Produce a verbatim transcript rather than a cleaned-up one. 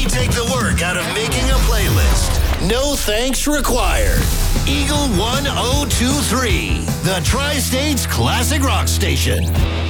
We take the work out of making a playlist. No thanks required. Eagle one oh two three, the Tri-States Classic Rock Station.